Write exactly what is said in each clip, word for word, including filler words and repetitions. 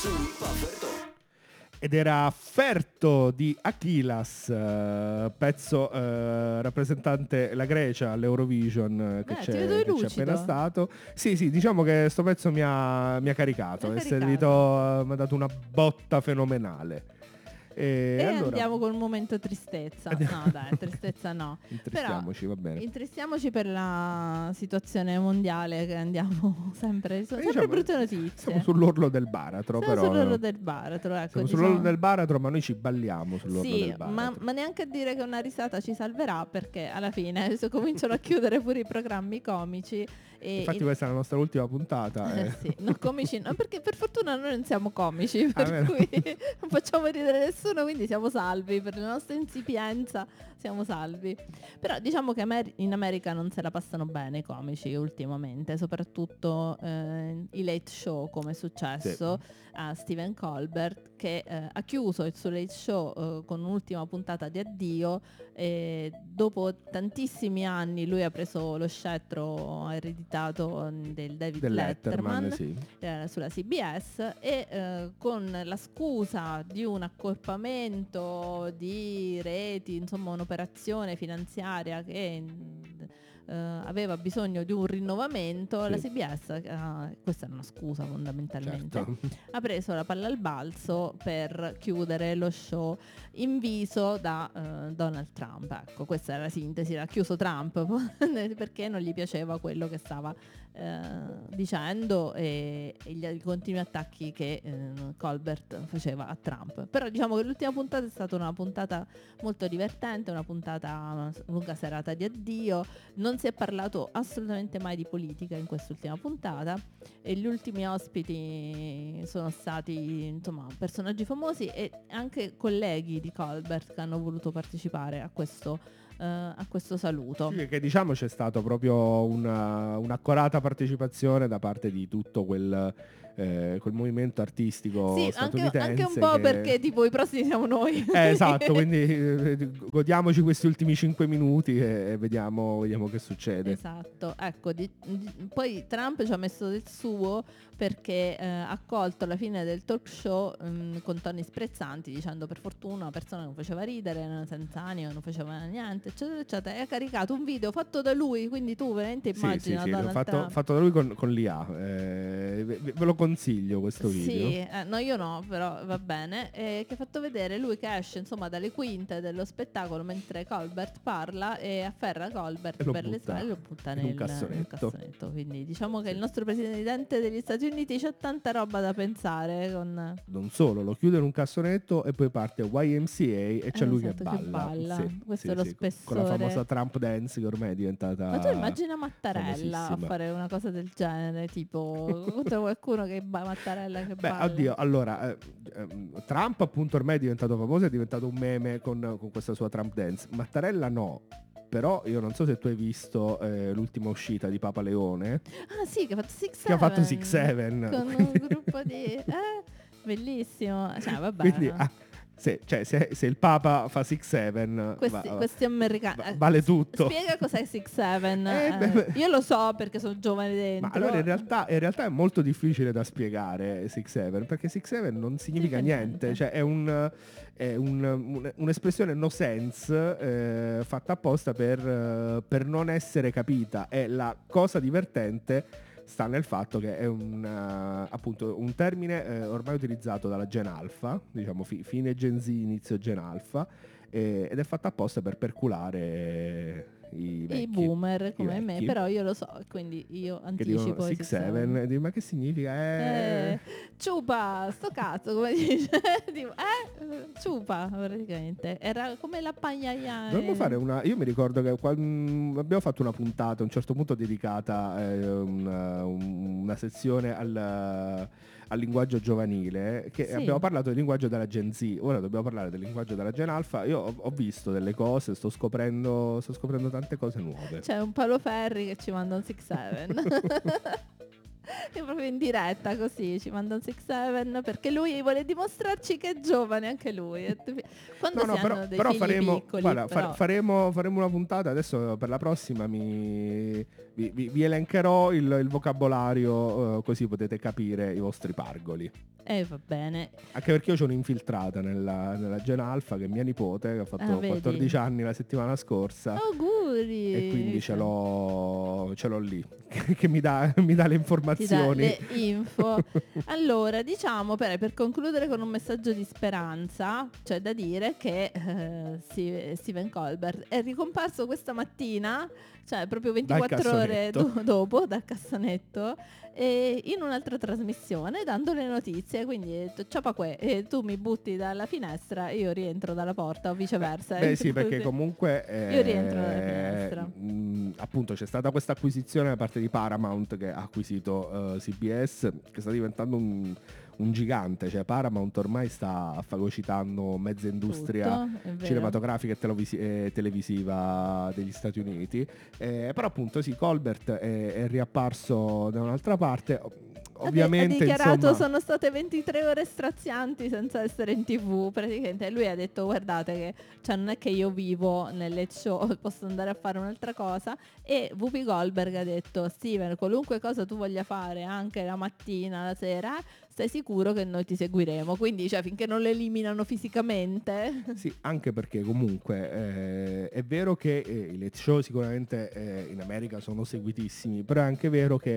Ed era Ferto di Achilas, eh, pezzo eh, rappresentante la Grecia all'Eurovision eh, che, Eh, ti c'è, vedo che c'è lucido. appena stato. Sì, sì, diciamo che sto pezzo mi ha, mi ha caricato, Mi ha è caricato. servito, eh, mi ha dato una botta fenomenale. E, E allora andiamo col momento tristezza. Andiamo- No, dai, tristezza no. intristiamoci, va bene. Intristiamoci per la situazione mondiale, che andiamo sempre, sono Eh, sempre diciamo, brutte notizie. Siamo sull'orlo del baratro, Siamo però. sull'orlo del baratro, ecco, Siamo diciamo. sull'orlo del baratro, ma noi ci balliamo sull'orlo Sì, del ma, baratro. ma neanche a dire che una risata ci salverà, perché alla fine adesso cominciano a chiudere pure i programmi comici. E Infatti in- questa è la nostra ultima puntata. Eh eh. sì, no, comici no, perché per fortuna noi non siamo comici, per vero. cui non facciamo ridere nessuno, quindi siamo salvi, per la nostra insipienza siamo salvi. Però diciamo che Amer- in America non se la passano bene i comici ultimamente, soprattutto eh, i late show, come è successo a Stephen Colbert, che eh, ha chiuso il suo late show eh, con un'ultima puntata di addio. E dopo tantissimi anni lui ha preso lo scettro ereditato del David Del Letterman, Letterman, sì. eh, sulla C B S, e eh, con la scusa di un accorpamento di reti, insomma un'operazione finanziaria che eh, aveva bisogno di un rinnovamento, Sì. la C B S, eh, questa è una scusa fondamentalmente, Certo. ha preso la palla al balzo per chiudere lo show inviso da eh, Donald Trump. Ecco, questa è la sintesi, l'ha chiuso Trump perché non gli piaceva quello che stava eh, dicendo e, e gli, i continui attacchi che eh, Colbert faceva a Trump. Però diciamo che l'ultima puntata è stata una puntata molto divertente, una puntata, una lunga serata di addio. Non si è parlato assolutamente mai di politica in quest'ultima puntata, e gli ultimi ospiti sono stati insomma personaggi famosi e anche colleghi di Colbert che hanno voluto partecipare a questo, uh, a questo saluto. Sì, che diciamo c'è stato proprio una, un'accorata partecipazione da parte di tutto quel, eh, quel movimento artistico Sì, anche, statunitense. anche un po' che... perché tipo i prossimi siamo noi. Eh, esatto, quindi eh, godiamoci questi ultimi cinque minuti e, e vediamo, vediamo che succede. Esatto, ecco, di, di, poi Trump ci ha messo del suo perché eh, ha colto alla fine del talk show mh, con toni sprezzanti, dicendo per fortuna una persona che non faceva ridere, senza anima, non faceva niente, eccetera, eccetera, e ha caricato un video fatto da lui, quindi tu veramente Sì, immagina sì, sì, Donald fatto, Trump. fatto da lui con, con l'I A, eh, ve, ve lo consiglio questo video. Sì, eh, no, io no, però va bene. Eh, che ha fatto vedere lui che esce insomma dalle quinte dello spettacolo mentre Colbert parla e afferra Colbert E lo per le butta spalle e lo butta in nel, un cassonetto. nel cassonetto. Quindi diciamo che Sì. il nostro presidente degli Stati Uniti c'ha tanta roba da pensare. Con... Non solo, lo chiude in un cassonetto e poi parte Y M C A e c'è Eh, lui esatto, che che balla. balla. Sì, Questo sì, è lo sì, con- Con la spessore. famosa Trump dance che ormai è diventata Ma tu immagina Mattarella a famosissima. fare una cosa del genere, tipo tra qualcuno che ba- Mattarella che Beh, balla. oddio, allora, eh, ehm, Trump appunto ormai è diventato famoso, è diventato un meme con, con questa sua Trump dance. Mattarella no, però io non so se tu hai visto eh, l'ultima uscita di Papa Leone, Ah sì, che ha fatto Six che ha fatto Seven, Six Seven. con un quindi- gruppo di... Eh, bellissimo. Cioè, vabbè. Quindi, no. ah, se, cioè, se, se il Papa fa Six Seven, Questi, va- questi americani... va- eh, vale tutto. Spiega cos'è Six Seven. Eh, eh, beh, beh. io lo so perché sono giovane dentro. Ma allora in realtà, in realtà è molto difficile da spiegare Six Seven, perché Six Seven non significa Significa niente, niente. cioè è, un, è un- un- un'espressione no sense eh, fatta apposta per, eh, per non essere capita, e la cosa divertente sta nel fatto che è un, eh, appunto, un termine eh, ormai utilizzato dalla Gen Alpha, diciamo fi- fine Gen Z, inizio Gen Alpha, eh, ed è fatta apposta per perculare i vecchi. I boomer come i me, vecchi. però io lo so, quindi io Che dicono anticipo i Six Seven, e dico, ma che significa? Eh, Eh, ciupa, sto cazzo, come dice? Tipo, eh, ciupa, praticamente. Era come la pagnaia. dovremmo fare una. Io mi ricordo che quando abbiamo fatto una puntata a un certo punto dedicata eh, una, una sezione al, al linguaggio giovanile, che Sì. abbiamo parlato del linguaggio della Gen Z. Ora dobbiamo parlare del linguaggio della Gen Alpha. Io ho, ho visto delle cose, sto scoprendo, sto scoprendo tante cose nuove. C'è un Paolo Ferri che ci manda un Six Seven. È proprio in diretta così, ci manda un six seven perché lui vuole dimostrarci che è giovane anche lui. Quando No, si no, però, hanno dei però figli faremo, piccoli, guarda, però... fa- faremo, faremo una puntata. Adesso per la prossima mi, vi, vi- vi elencherò il, il vocabolario, eh, così potete capire i vostri pargoli. Eh, va bene. Anche perché io c'ho un'infiltrata nella, nella Gen Alpha, che è mia nipote, che ha fatto Ah, vedi? quattordici anni la settimana scorsa. Auguri! E quindi ce l'ho, ce l'ho lì, che, che mi, dà, mi dà le Ti dà informazioni. le info. Allora, diciamo per, per concludere con un messaggio di speranza, c'è da dire che eh, Steve- Stephen Colbert è ricomparso questa mattina, cioè proprio ventiquattro ore cassonetto. do- dopo dal cassonetto, e in un'altra trasmissione dando le notizie, quindi t- ciao qua, e tu mi butti dalla finestra, io rientro dalla porta o viceversa. Beh sì, perché comunque eh, Io rientro dalla finestra. mh, appunto c'è stata questa acquisizione da parte di Paramount, che ha acquisito eh, C B S, che sta diventando un, un gigante. Cioè Paramount ormai sta fagocitando mezza industria Tutto, è vero. cinematografica e, televisi- e televisiva degli Stati Uniti. Eh, però appunto sì, Colbert è, è riapparso da un'altra parte. Ovviamente, ha dichiarato insomma, sono state ventitré ore strazianti senza essere in tv. Praticamente lui ha detto guardate che cioè, non è che io vivo nel late show, posso andare a fare un'altra cosa. E Whoopi Goldberg ha detto Steven, qualunque cosa tu voglia fare anche la mattina, la sera, stai sicuro che noi ti seguiremo. Quindi cioè, finché non lo eliminano fisicamente. sì, anche perché comunque eh, è vero che eh, i late show sicuramente eh, in America sono seguitissimi, però è anche vero che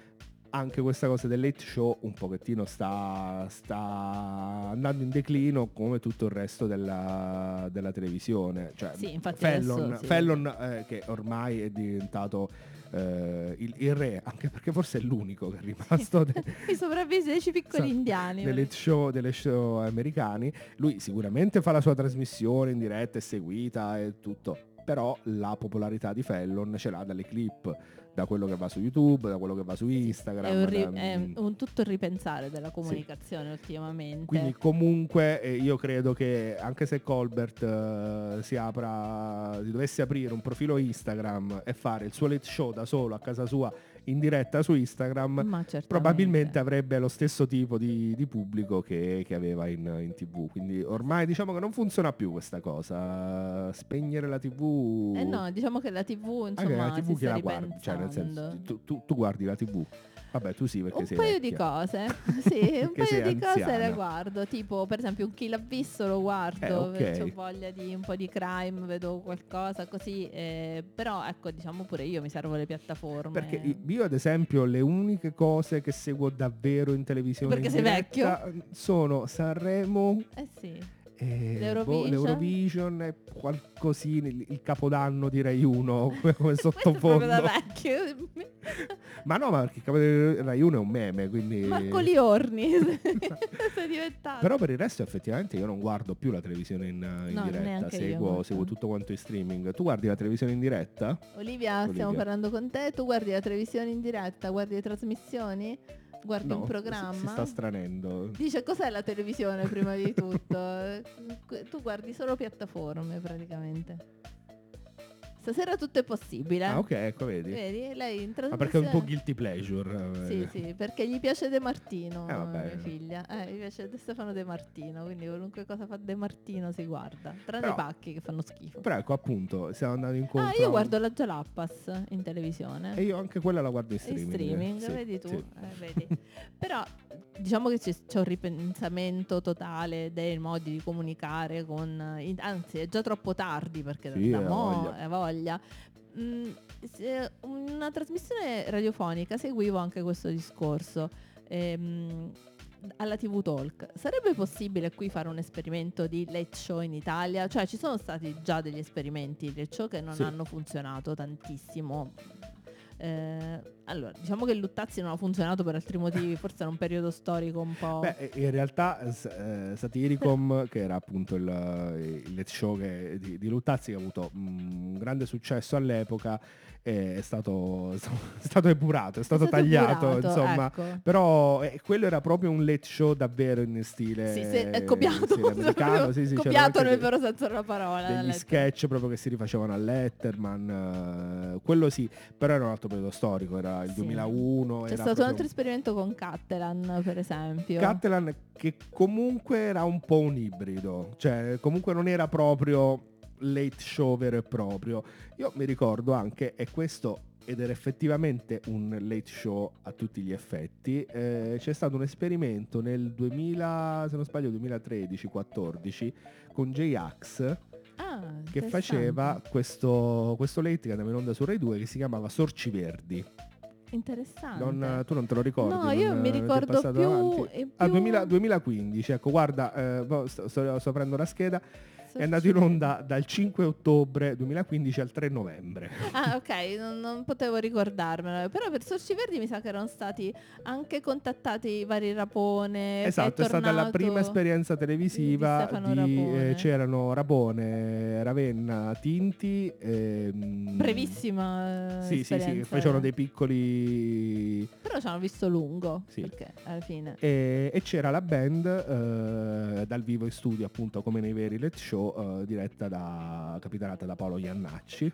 anche questa cosa del late show un pochettino sta, sta andando in declino, come tutto il resto della, della televisione. Cioè, Sì, infatti Fallon, adesso sì. Fallon eh, che ormai è diventato eh, il, il re, anche perché forse è l'unico che è rimasto de- I sopravvisi dei piccoli Esatto, indiani. delle show, delle show americani. Lui sicuramente fa la sua trasmissione in diretta, è seguita e tutto, però la popolarità di Fallon ce l'ha dalle clip, da quello che va su YouTube, da quello che va su Instagram. È un, ri- da- è un tutto il ripensare della comunicazione ultimamente. Quindi comunque eh, io credo che anche se Colbert eh, si apra, si dovesse aprire un profilo Instagram e fare il suo late show da solo a casa sua in diretta su Instagram, Ma certamente. probabilmente avrebbe lo stesso tipo di, di pubblico che, che aveva in, in tv. Quindi ormai diciamo che non funziona più questa cosa, spegnere la tv. Eh no, diciamo che la tivù Anche insomma la tv si chi sta la guarda? Cioè nel senso, ripensando. tu, tu- tu guardi la tv? Vabbè, tu sì, perché Un sei paio di vecchia. cose, sì, un Che sei paio di cose le anziana. guardo, tipo per esempio un Chi l'ha visto lo guardo, Eh, ok. ho voglia di un po' di crime, vedo qualcosa così, eh, però ecco diciamo pure io mi servo le piattaforme. Perché i- io ad esempio le uniche cose che seguo davvero in televisione Perché in sei diretta sono Sanremo, Eh sì, e L'Eurovision. boh, l'Eurovision e qualcosina, il, il Capodanno di Rai uno come, come questo è sottofondo. proprio da vecchio. Ma no, ma perché il Capodanno di Rai uno è un meme, quindi... Marco Liorni sei diventato. Però per il resto effettivamente io non guardo più la televisione in, in No, diretta, neanche io, seguo, molto. seguo tutto quanto in streaming. Tu guardi la televisione in diretta? Olivia, stiamo Olivia. parlando con te, tu guardi la televisione in diretta, guardi le trasmissioni, guardi No, un si- programma. Si, sta stranendo. Dice cos'è la televisione prima di tutto? Tu guardi solo piattaforme praticamente. Stasera tutto è possibile. Ah, ok, ecco, vedi. Vedi? Lei in Ma trasmissione... perché è un po' guilty pleasure. Sì, eh. sì, perché gli piace De Martino, Eh, vabbè. mia figlia. Eh, gli piace De Stefano De Martino, quindi qualunque cosa fa De Martino si guarda. Tranne Però- i pacchi che fanno schifo. Però ecco appunto, stiamo andando incontro. Ah, io guardo la Jalapas in televisione. E io anche quella la guardo in In streaming. streaming, Sì, vedi tu, sì. eh, vedi. Però diciamo che c'è, c'è un ripensamento totale dei modi di comunicare con, in- anzi è già troppo tardi perché Sì, da ha mo' voglia. è voglia. Mm, se- una trasmissione radiofonica seguivo anche questo discorso ehm, alla tivù Talk. Sarebbe possibile qui fare un esperimento di late show in Italia? Cioè ci sono stati già degli esperimenti di late show che non Sì. hanno funzionato tantissimo. Eh, allora, diciamo che Luttazzi non ha funzionato per altri motivi, forse era un periodo storico un po'... Beh, in realtà s- eh, Satiricom, che era appunto il, il late show che- di, di Luttazzi, che ha avuto mm, un grande successo all'epoca, è stato, è stato epurato, è stato, È stato tagliato, epurato, insomma. ecco. Però eh, quello era proprio un late show davvero in stile, Sì, sì, è copiato, stile americano, sì, sì, c'erano copiato anche nel de- vero senso della parola. degli dalla sketch proprio che si rifacevano a Letterman, eh, quello sì, però era un altro periodo storico, era era il Sì. duemilauno. C'è era stato un proprio altro esperimento con Cattelan, per esempio. Cattelan, che comunque era un po' un ibrido, cioè comunque non era proprio late show vero e proprio. Io mi ricordo anche, e questo ed era effettivamente un late show a tutti gli effetti, eh, c'è stato un esperimento nel duemila, se non sbaglio duemilatredici quattordici, con J-Ax, Ah, che interessante. faceva questo, questo late che andava in onda su Rai due, che si chiamava Sorci Verdi. Interessante. Non, tu non te lo ricordi? No, io non, mi ti è ricordo passato più, davanti? e Ah, più... duemila duemilaquindici, ecco, guarda, eh, boh, sto, sto, sto aprendo la scheda, è andato in Sorci onda dal cinque ottobre duemilaquindici al tre novembre. Ah, ok, non, non potevo ricordarmelo. Però per Sorci Verdi mi sa che erano stati anche contattati i vari Rapone. che Esatto, è, è stata la tornato prima esperienza televisiva di Stefano di, Rapone. eh, c'erano Rapone, Ravenna, Tinti. ehm, Brevissima eh, Sì, sì, sì, che esperienza. facevano dei piccoli. Però ci hanno visto lungo, Sì. perché alla fine... E, e c'era la band eh, dal vivo in studio, appunto come nei veri Let Show, eh, diretta da, capitanata da Paolo Iannacci.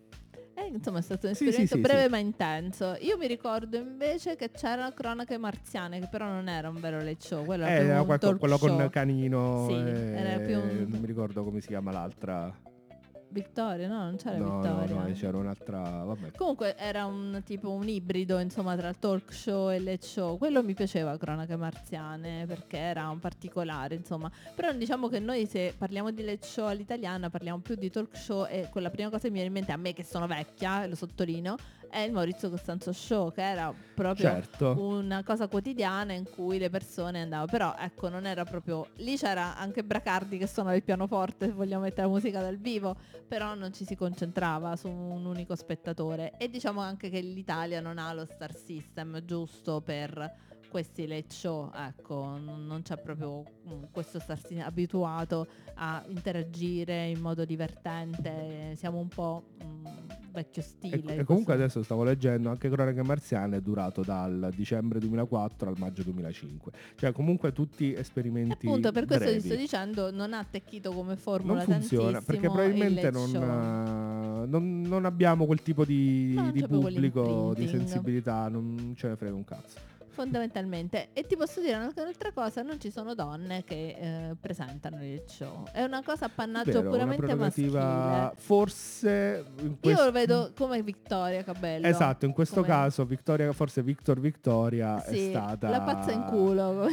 Eh, insomma è stato un Sì, esperimento sì, sì, breve sì. ma intenso. Io mi ricordo invece che c'era Cronache Marziane, che però non era un vero late show, quello era Eh, più era un qualco- talk quello show. con Canino, Sì, e era più un- non mi ricordo come si chiama l'altra. Vittoria, no, non c'era No, no, Vittoria. no, c'era un'altra, vabbè. Comunque era un tipo un ibrido, insomma, tra il talk show e il late show. Quello mi piaceva, Cronache Marziane, perché era un particolare, insomma. Però diciamo che noi, se parliamo di late show all'italiana, parliamo più di talk show, e quella prima cosa che mi viene in mente, a me che sono vecchia, lo sottolineo, è il Maurizio Costanzo Show, che era proprio Certo. una cosa quotidiana in cui le persone andavano. Però ecco, non era proprio... Lì c'era anche Bracardi che suonava il pianoforte, se vogliamo mettere la musica dal vivo, però non ci si concentrava su un unico spettatore. E diciamo anche che l'Italia non ha lo star system giusto per questi late show, ecco, non, non c'è proprio mm, questo star system abituato a interagire in modo divertente, siamo un po' mm, vecchio E, stile. e in comunque questo- adesso stavo leggendo, anche Cronache Marziane è durato dal dicembre duemilaquattro al maggio duemilacinque. Cioè comunque tutti esperimenti Appunto, per questo brevi. ti sto dicendo, non ha attecchito come Non formula funziona perché tantissimo il probabilmente late non, show. eh, non, non abbiamo quel tipo di, Non di c'è proprio pubblico, di l'imprinting. sensibilità, non ce ne frega un cazzo. Fondamentalmente. E ti posso dire anche un'altra cosa, non ci sono donne che eh, presentano il show. È una cosa appannaggio Vero, una puramente prerogativa, maschile. forse in Io questo- lo vedo come Vittoria Cabello. Esatto, in questo come- caso Victoria, forse Victor Victoria Sì, è stata la pazza in culo.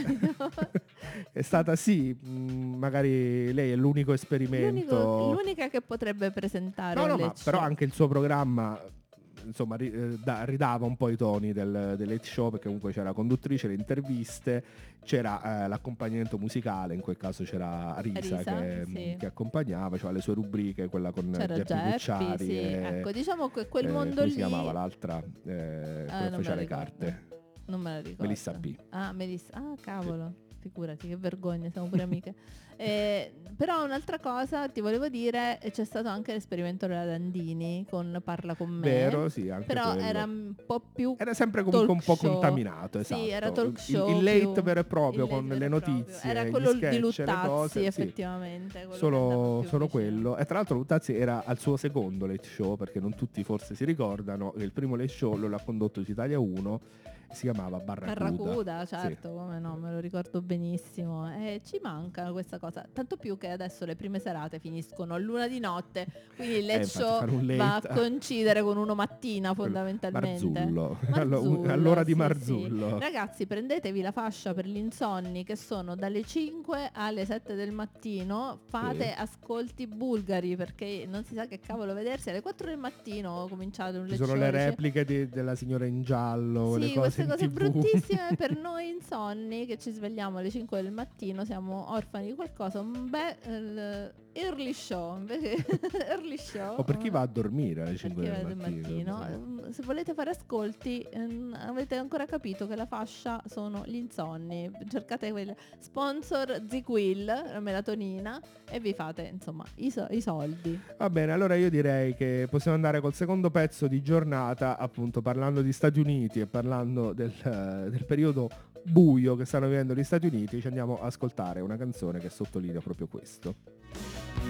è stata sì, mh, magari lei è l'unico esperimento. L'unico- l'unica che potrebbe presentare No, un no, ma late però show. anche il suo programma, insomma, ri- eh, da- ridava un po' i toni del, del late show, perché comunque c'era la conduttrice, le interviste, c'era eh, l'accompagnamento musicale, in quel caso c'era Risa, Risa, che, sì. che accompagava, cioè le sue rubriche, quella con C'era Geppi Geppi, Cucciari sì. e, Ecco, diciamo che quel eh, mondo come lì... si chiamava l'altra, eh, Ah, quella che non me faceva la le ricordo. carte. Non me la ricordo. Melissa P. Ah, Melissa. Ah, cavolo. Figurati, che vergogna, siamo pure amiche. Eh, però un'altra cosa ti volevo dire, eh, c'è stato anche l'esperimento della Dandini con Parla con me. Vero, sì, anche Però quello. era un po' più Era sempre comunque un talk po' show. contaminato, esatto. Sì, era talk Il- show Il, late più- vero e proprio, il late con vero le e proprio. notizie, Era gli quello sketch, di le Luttazzi, cose, sì. effettivamente. quello che Solo, andava più solo vicino. quello. E tra l'altro Luttazzi era al suo secondo late show, perché non tutti forse si ricordano che il primo late show lo ha condotto su Italia uno, si chiamava Barracuda. Barracuda, Sì. certo, come no, me lo ricordo benissimo. E ci manca questa cosa. Tanto più che adesso le prime serate finiscono a luna di notte, quindi il Eh, late infatti, show fare un va a late- coincidere con uno mattina fondamentalmente. Marzullo. Marzullo, All'ora di sì, Marzullo. sì. Ragazzi, prendetevi la fascia per gli insonni che sono dalle cinque alle sette del mattino, fate Sì. ascolti bulgari, perché non si sa che cavolo vedersi. Alle quattro del mattino cominciate un Ci late sono show le alle cin- repliche di- della signora in giallo, le sì, cose queste in cose tivù. bruttissime per noi insonni che ci svegliamo alle cinque del mattino, siamo orfani di qualcosa, un bel eh, early show, invece early show. O per chi va a dormire alle Per cinque chi del va del mattino. mattino. insomma. Ehm, Se volete fare ascolti, ehm, avete ancora capito che la fascia sono gli insonni. Cercate quel sponsor ZQuil, la melatonina, e vi fate insomma i, so- i soldi. Va bene, allora io direi che possiamo andare col secondo pezzo di giornata, appunto parlando di Stati Uniti e parlando del, eh, del periodo buio che stanno vivendo gli Stati Uniti. Ci andiamo ad ascoltare una canzone che sottolinea proprio questo.